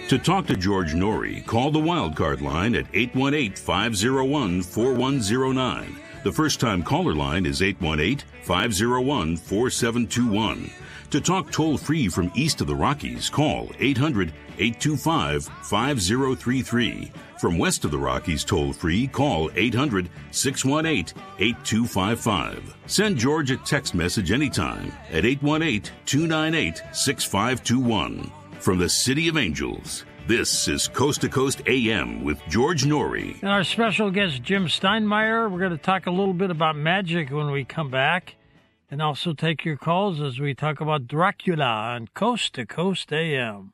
To talk to George Norrie, call the Wildcard line at 818-501-4109. The first-time caller line is 818-501-4721. To talk toll-free from east of the Rockies, call 800-825-5033. From west of the Rockies toll-free, call 800-618-8255. Send George a text message anytime at 818-298-6521. From the City of Angels, this is Coast to Coast AM with George Norrie. And our special guest, Jim Steinmeier. We're going to talk a little bit about magic when we come back, and also take your calls as we talk about Dracula on Coast to Coast AM.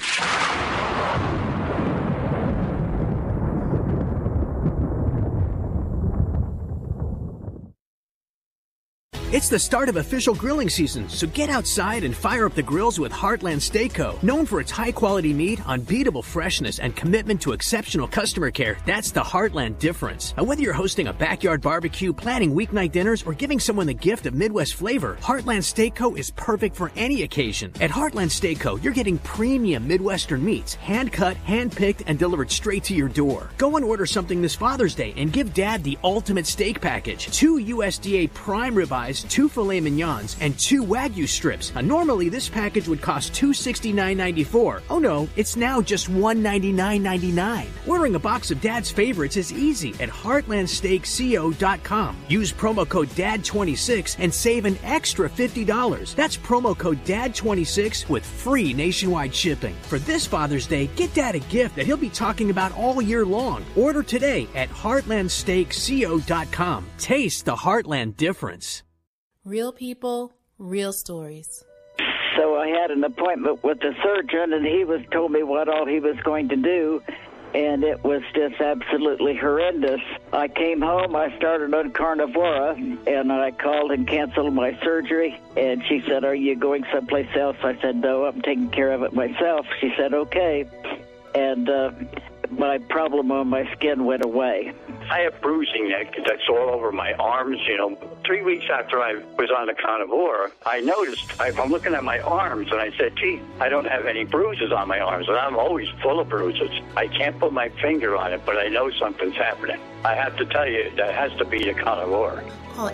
It's the start of official grilling season, so get outside and fire up the grills with Heartland Steak Co. Known for its high-quality meat, unbeatable freshness, and commitment to exceptional customer care, that's the Heartland difference. And whether you're hosting a backyard barbecue, planning weeknight dinners, or giving someone the gift of Midwest flavor, Heartland Steak Co. is perfect for any occasion. At Heartland Steak Co., you're getting premium Midwestern meats, hand-cut, hand-picked, and delivered straight to your door. Go and order something this Father's Day and give Dad the ultimate steak package. 2 USDA prime ribeyes, 2 filet mignons, and 2 Wagyu strips. Normally, this package would cost $269.94. Oh no, it's now just $199.99. Ordering a box of Dad's favorites is easy at heartlandsteakco.com. Use promo code DAD26 and save an extra $50. That's promo code DAD26 with free nationwide shipping. For this Father's Day, get Dad a gift that he'll be talking about all year long. Order today at heartlandsteakco.com. Taste the Heartland difference. Real people, real stories. So I had an appointment with the surgeon, and he told me what all he was going to do, and it was just absolutely horrendous. I came home, I started on Carnivora, and I called and canceled my surgery, and she said, "Are you going someplace else?" I said, "No, I'm taking care of it myself." She said, "Okay," and my problem on my skin went away. I have bruising that's all over my arms. 3 weeks after I was on the Carnivora, I noticed, I'm looking at my arms, and I said, gee, I don't have any bruises on my arms, and I'm always full of bruises. I can't put my finger on it, but I know something's happening. I have to tell you, that has to be the Carnivora. Call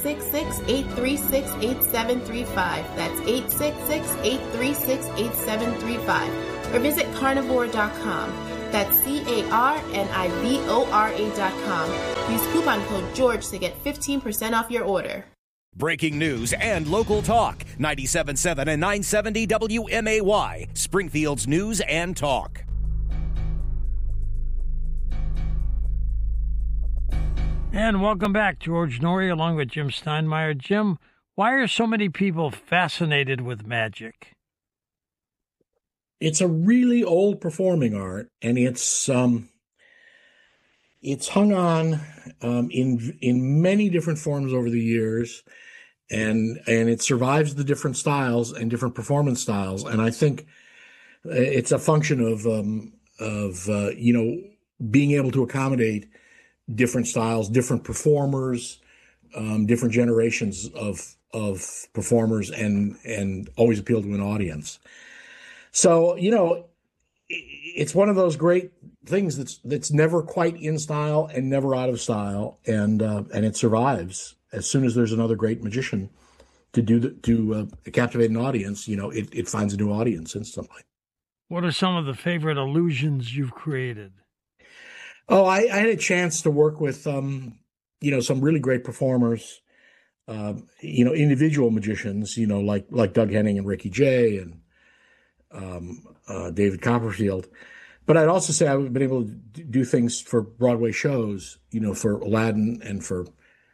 866-836-8735. That's 866-836-8735. Or visit carnivora.com. That's carnivora.com. Use coupon code GEORGE to get 15% off your order. Breaking news and local talk. 97.7 and 970 WMAY. Springfield's News and Talk. And welcome back, George Norrie, along with Jim Steinmeier. Jim, why are so many people fascinated with magic? It's a really old performing art, and it's hung on in many different forms over the years, and it survives the different styles and different performance styles. And I think it's a function of being able to accommodate different styles, different performers, different generations of performers, and always appeal to an audience. So, it's one of those great things that's never quite in style and never out of style, and it survives. As soon as there's another great magician to captivate an audience, it finds a new audience instantly. What are some of the favorite illusions you've created? Oh, I had a chance to work with some really great performers, individual magicians, like Doug Henning and Ricky Jay and David Copperfield. But I'd also say I've been able to do things for Broadway shows, for Aladdin and for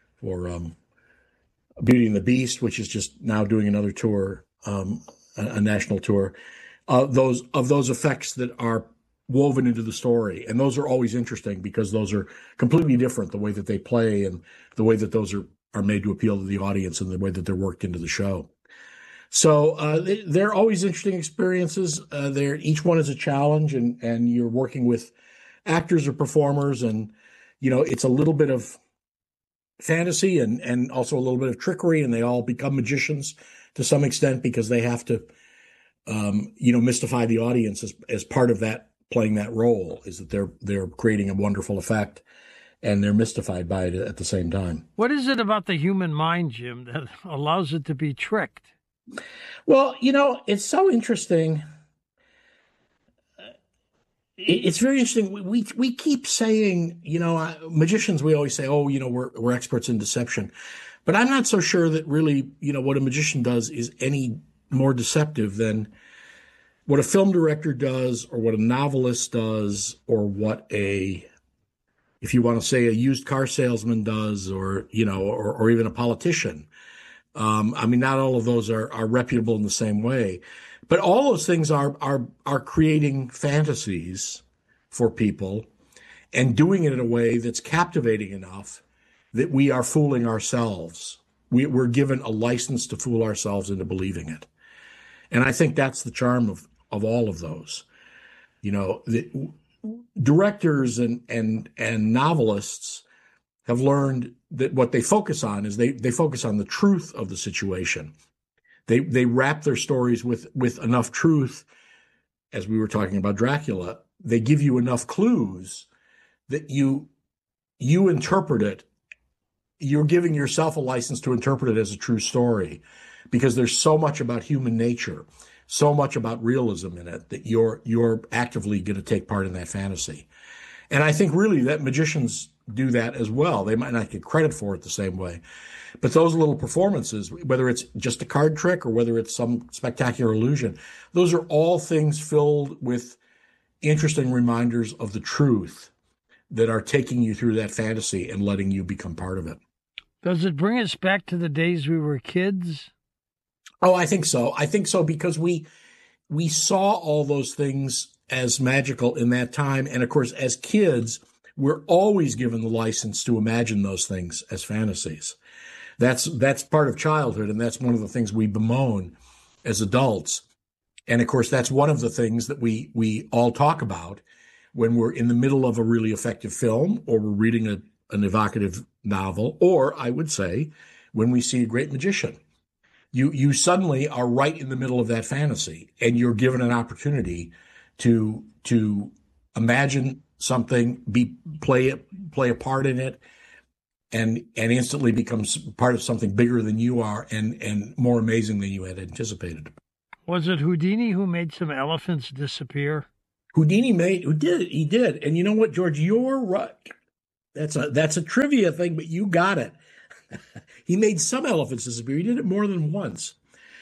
Beauty and the Beast, which is just now doing another tour, a national tour. Those effects that are woven into the story, and those are always interesting because those are completely different, the way that they play and the way that those are made to appeal to the audience and the way that they're worked into the show. So they're always interesting experiences. Each one is a challenge, and you're working with actors or performers, and it's a little bit of fantasy and also a little bit of trickery, and they all become magicians to some extent because they have to mystify the audience as part of that, playing that role, is that they're creating a wonderful effect and they're mystified by it at the same time. What is it about the human mind, Jim, that allows it to be tricked? Well, it's so interesting. It's very interesting. We keep saying, magicians, we always say, we're experts in deception. But I'm not so sure that really, what a magician does is any more deceptive than what a film director does, or what a novelist does, or what if you want to say, a used car salesman does, or even a politician. Not all of those are reputable in the same way, but all those things are creating fantasies for people and doing it in a way that's captivating enough that we are fooling ourselves. We're given a license to fool ourselves into believing it. And I think that's the charm of all of those. The directors and novelists have learned that what they focus on is they focus on the truth of the situation. They wrap their stories with enough truth, as we were talking about Dracula. They give you enough clues that you interpret it. You're giving yourself a license to interpret it as a true story, because there's so much about human nature, so much about realism in it, that you're actively going to take part in that fantasy. And I think really that magicians do that as well. They might not get credit for it the same way, but those little performances, whether it's just a card trick or whether it's some spectacular illusion, those are all things filled with interesting reminders of the truth that are taking you through that fantasy and letting you become part of it. Does it bring us back to the days we were kids? Oh, I think so. I think so, because we saw all those things as magical in that time. And of course, as kids, we're always given the license to imagine those things as fantasies. That's part of childhood, and that's one of the things we bemoan as adults. And of course, that's one of the things that we all talk about when we're in the middle of a really effective film, or we're reading an evocative novel, or I would say when we see a great magician. You suddenly are right in the middle of that fantasy, and you're given an opportunity to imagine something, play a part in it, and instantly becomes part of something bigger than you are, and more amazing than you had anticipated. Was it Houdini who made some elephants disappear? He did. And you know what, George, you're right. That's a trivia thing, but you got it. He made some elephants disappear. He did it more than once.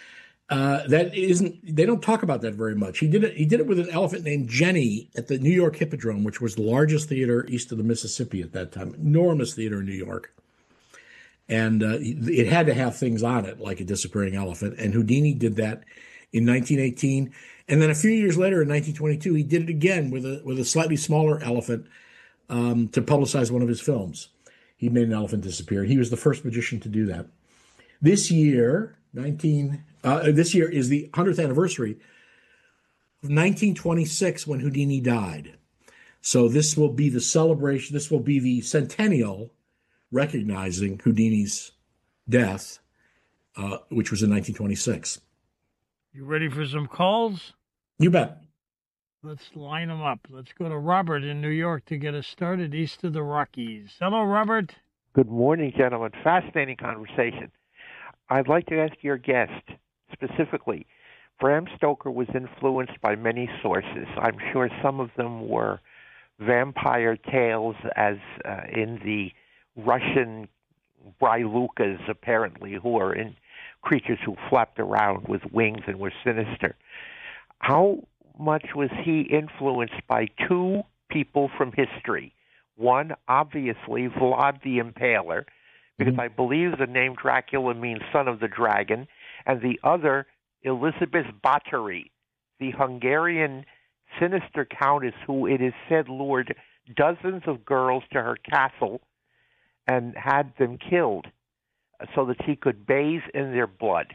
They don't talk about that very much. He did it with an elephant named Jenny at the New York Hippodrome, which was the largest theater east of the Mississippi at that time. Enormous theater in New York. And it had to have things on it, like a disappearing elephant. And Houdini did that in 1918. And then a few years later, in 1922, he did it again with a slightly smaller elephant to publicize one of his films. He made an elephant disappear. He was the first magician to do that. This year is the 100th anniversary of 1926, when Houdini died. So this will be the celebration. This will be the centennial recognizing Houdini's death, which was in 1926. You ready for some calls? You bet. Let's line them up. Let's go to Robert in New York to get us started east of the Rockies. Hello, Robert. Good morning, gentlemen. Fascinating conversation. I'd like to ask your guest specifically. Bram Stoker was influenced by many sources. I'm sure some of them were vampire tales, as in the Russian Brylukas, apparently, who are in creatures who flapped around with wings and were sinister. How much was he influenced by two people from history? One, obviously, Vlad the Impaler, because I believe the name Dracula means son of the dragon, and the other, Elizabeth Bathory, the Hungarian sinister countess who it is said lured dozens of girls to her castle and had them killed so that she could bathe in their blood.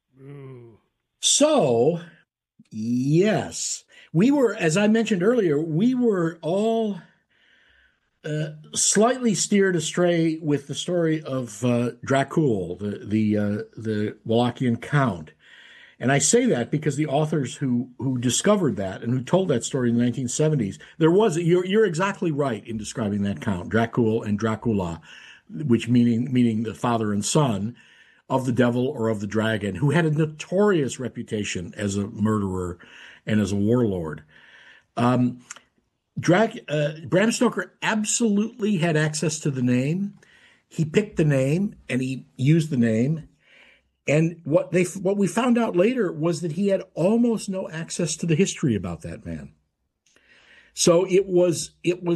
So, yes, we were, as I mentioned earlier, we were all slightly steered astray with the story of Dracul, the Wallachian count. And I say that because the authors who discovered that and who told that story in the 1970s, you're exactly right in describing that count, Dracul and Dracula, which meaning the father and son of the devil or of the dragon, who had a notorious reputation as a murderer and as a warlord. Bram Stoker absolutely had access to the name. He picked the name and he used the name. And what we found out later was that he had almost no access to the history about that man. So it was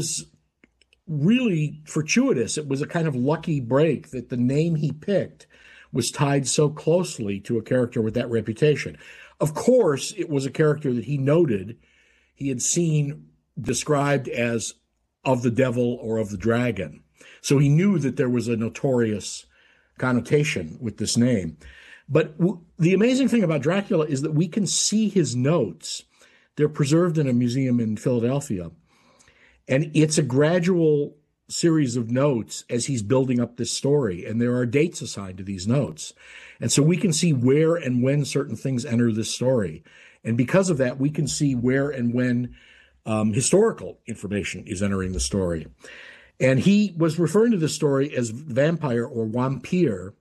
really fortuitous. It was a kind of lucky break that the name he picked was tied so closely to a character with that reputation. Of course, it was a character that he noted he had seen described as of the devil or of the dragon. So he knew that there was a notorious connotation with this name. But the amazing thing about Dracula is that we can see his notes. They're preserved in a museum in Philadelphia. And it's a gradual series of notes as he's building up this story. And there are dates assigned to these notes. And so we can see where and when certain things enter this story. And because of that, we can see where and when historical information is entering the story. And he was referring to this story as vampire or vampire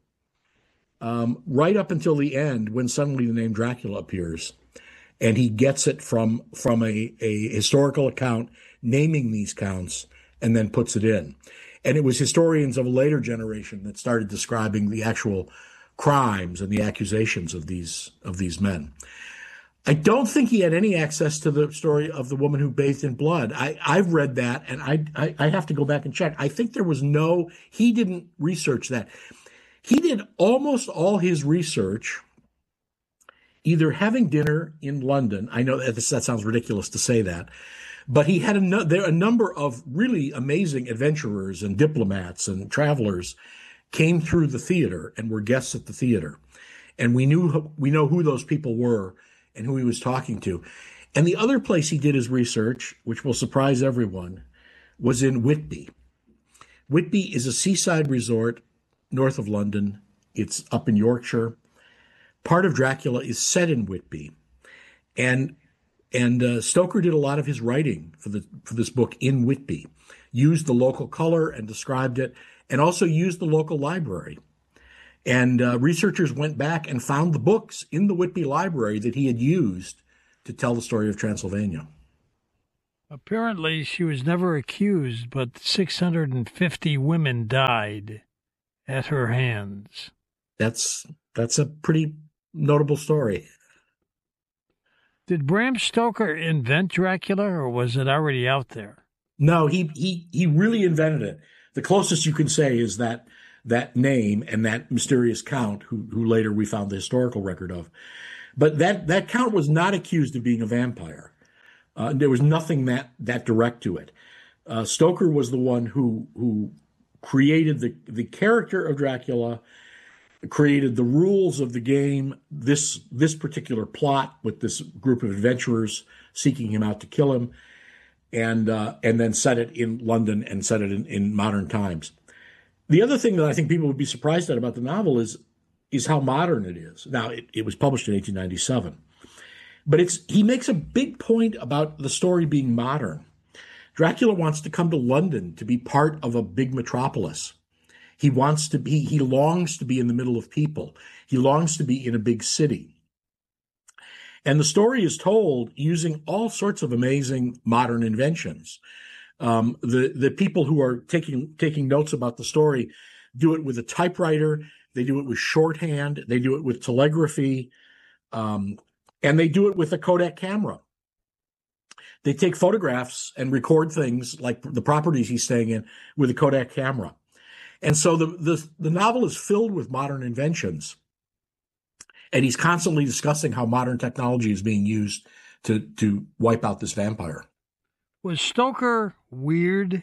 right up until the end, when suddenly the name Dracula appears. And he gets it from a historical account naming these counts and then puts it in. And it was historians of a later generation that started describing the actual crimes and the accusations of these men. I don't think he had any access to the story of the woman who bathed in blood. I've read that, and I have to go back and check. I think he didn't research that. He did almost all his research either having dinner in London. I know that sounds ridiculous to say that, but he had a number of really amazing adventurers and diplomats and travelers came through the theater and were guests at the theater. And we know who those people were and who he was talking to. And the other place he did his research, which will surprise everyone, was in Whitby. Whitby is a seaside resort north of London. It's up in Yorkshire. Part of Dracula is set in Whitby. And Stoker did a lot of his writing for this book in Whitby, used the local color and described it, and also used the local library. And researchers went back and found the books in the Whitby library that he had used to tell the story of Transylvania. Apparently, she was never accused, but 650 women died at her hands. That's a pretty notable story. Did Bram Stoker invent Dracula, or was it already out there? No, he really invented it. The closest you can say is that name and that mysterious count, who later we found the historical record of. But that count was not accused of being a vampire. There was nothing that direct to it. Stoker was the one who created the character of Dracula, created the rules of the game, this particular plot with this group of adventurers seeking him out to kill him, and then set it in London and set it in modern times. The other thing that I think people would be surprised at about the novel is how modern it is. Now, it was published in 1897, but he makes a big point about the story being modern. Dracula wants to come to London to be part of a big metropolis. He longs to be in the middle of people. He longs to be in a big city. And the story is told using all sorts of amazing modern inventions. The people who are taking notes about the story do it with a typewriter. They do it with shorthand. They do it with telegraphy. And they do it with a Kodak camera. They take photographs and record things like the properties he's staying in with a Kodak camera. And so the novel is filled with modern inventions. And he's constantly discussing how modern technology is being used to wipe out this vampire. Was Stoker weird?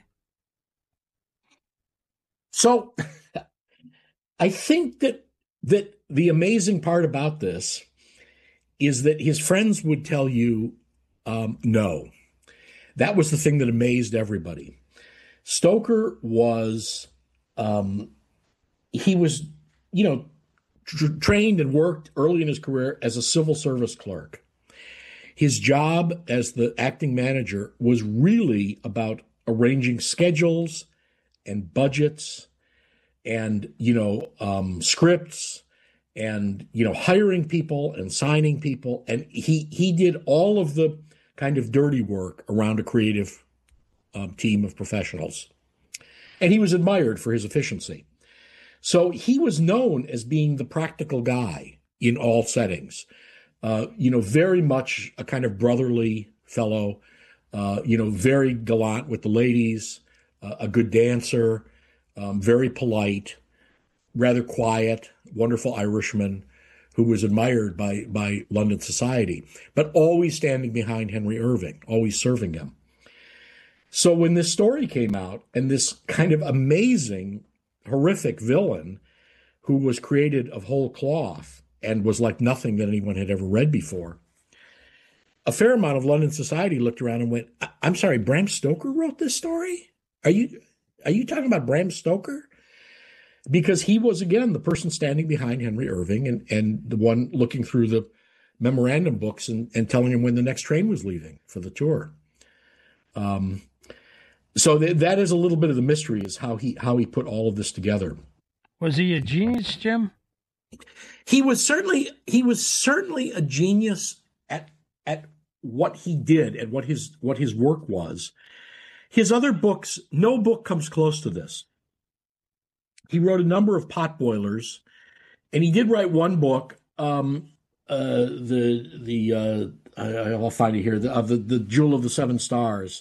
So I think that the amazing part about this is that his friends would tell you no. That was the thing that amazed everybody. Stoker was, he was, trained and worked early in his career as a civil service clerk. His job as the acting manager was really about arranging schedules and budgets and, scripts and, hiring people and signing people. And he did all of the kind of dirty work around a creative team of professionals. And he was admired for his efficiency. So he was known as being the practical guy in all settings. Very much a kind of brotherly fellow, very gallant with the ladies, a good dancer, very polite, rather quiet, wonderful Irishman who was admired by London society, but always standing behind Henry Irving, always serving him. So when this story came out and this kind of amazing, horrific villain who was created of whole cloth and was like nothing that anyone had ever read before, a fair amount of London society looked around and went, I'm sorry, Bram Stoker wrote this story? Are you talking about Bram Stoker? Because he was, again, the person standing behind Henry Irving and the one looking through the memorandum books and telling him when the next train was leaving for the tour. So that is a little bit of the mystery, is how he put all of this together. Was he a genius, Jim? He was certainly a genius at what he did, at what his work was. His other books, no book comes close to this. He wrote a number of potboilers, and he did write one book. I'll find it here. The Jewel of the Seven Stars,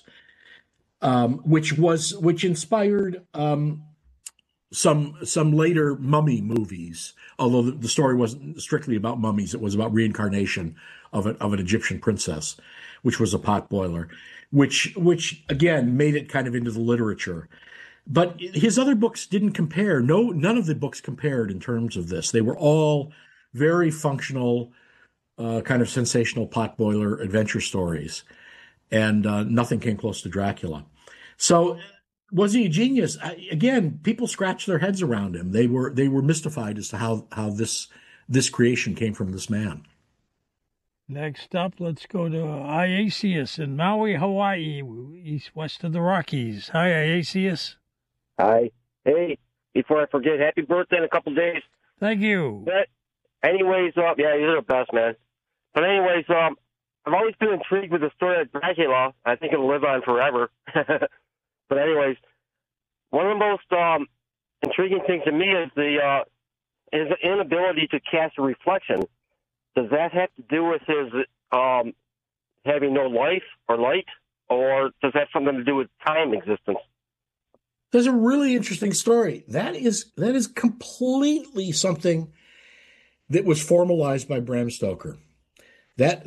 which inspired some later mummy movies. Although the story wasn't strictly about mummies, it was about reincarnation of an Egyptian princess, which was a potboiler, which again made it kind of into the literature. But his other books didn't compare. None of the books compared in terms of this. They were all very functional, kind of sensational potboiler adventure stories, and nothing came close to Dracula. So, was he a genius? Again, people scratched their heads around him. They were mystified as to how this creation came from this man. Next up, let's go to Iacius in Maui, Hawaii, west of the Rockies. Hi, Iacius. Hi. Hey, before I forget, happy birthday in a couple days. Thank you. But anyways, yeah, you're the best, man. But anyways, I've always been intrigued with the story of Dracula. I think it'll live on forever. But anyways, one of the most intriguing things to me is the inability to cast a reflection. Does that have to do with his having no life or light, or does that have something to do with time existence? There's a really interesting story. That is completely something that was formalized by Bram Stoker. That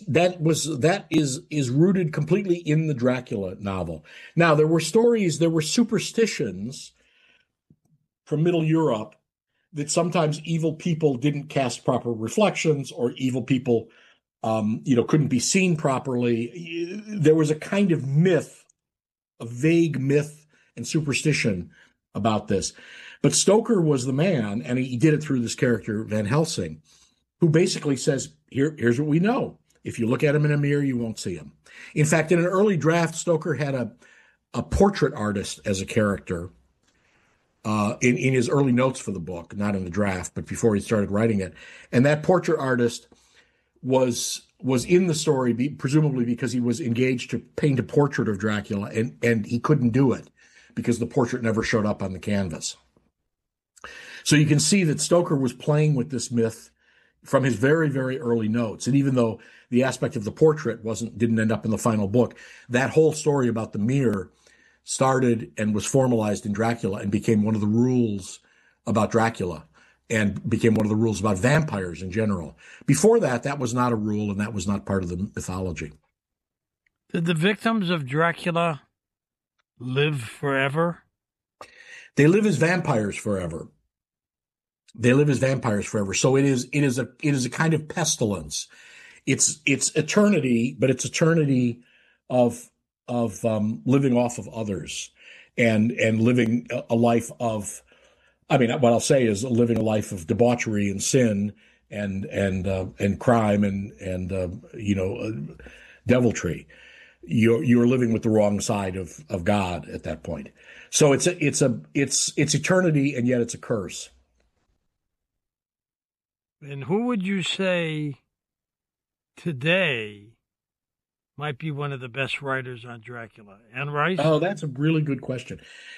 is rooted completely in the Dracula novel. Now, there were superstitions from Middle Europe that sometimes evil people didn't cast proper reflections, or evil people, couldn't be seen properly. There was a kind of myth, a vague myth and superstition about this. But Stoker was the man, and he did it through this character, Van Helsing, who basically says, here's what we know. If you look at him in a mirror, you won't see him. In fact, in an early draft, Stoker had a portrait artist as a character in his early notes for the book, not in the draft, but before he started writing it. And that portrait artist was in the story, presumably because he was engaged to paint a portrait of Dracula, and he couldn't do it because the portrait never showed up on the canvas. So you can see that Stoker was playing with this myth from his very, very early notes. And even though the aspect of the portrait didn't end up in the final book, that whole story about the mirror started and was formalized in Dracula and became one of the rules about Dracula, and became one of the rules about vampires in general. Before that, that was not a rule, and that was not part of the mythology. Did the victims of Dracula live forever? They live as vampires forever. So it is a kind of pestilence. It's eternity, but it's eternity of living off of others and living a life of I mean, what I'll say is living a life of debauchery and sin and crime and deviltry. You're living with the wrong side of God at that point. So it's eternity, and yet it's a curse. And who would you say today might be one of the best writers on Dracula? Anne Rice? Oh, that's a really good question.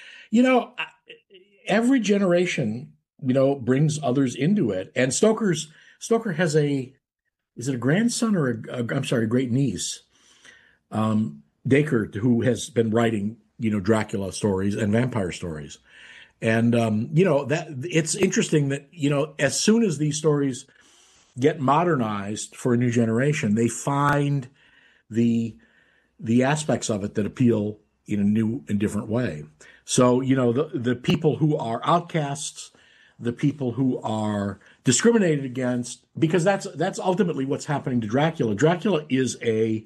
Every generation, brings others into it. And Stoker has is it a grandson or a great niece? Dacre, who has been writing, Dracula stories and vampire stories. And, that it's interesting that, as soon as these stories get modernized for a new generation, they find the aspects of it that appeal in a new and different way. So, the people who are outcasts, the people who are discriminated against, because that's ultimately what's happening to Dracula. Dracula is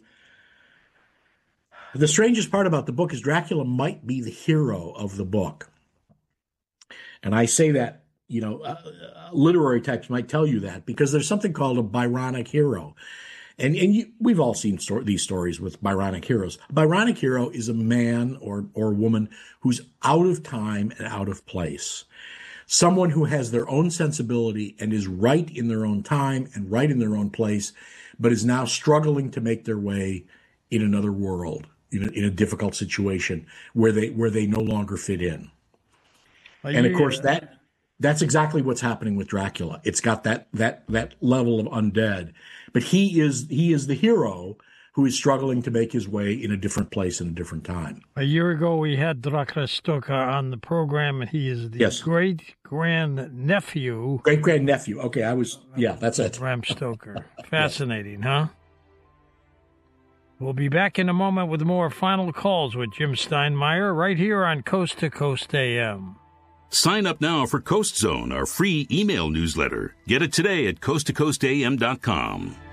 the strangest part about the book is Dracula might be the hero of the book. And I say that, literary types might tell you that because there's something called a Byronic hero. And we've all seen these stories with Byronic heroes. A Byronic hero is a man or woman who's out of time and out of place. Someone who has their own sensibility and is right in their own time and right in their own place, but is now struggling to make their way in another world, in a difficult situation where they no longer fit in. And of course, that's exactly what's happening with Dracula. It's got that level of undead, but he is the hero who is struggling to make his way in a different place in a different time. A year ago, we had Dracula Stoker on the program, and he is the great-grandnephew. Great-grandnephew. Okay, that's it. Bram Stoker. Fascinating, huh? We'll be back in a moment with more final calls with Jim Steinmeier right here on Coast to Coast AM. Sign up now for Coast Zone, our free email newsletter. Get it today at coasttocoastam.com.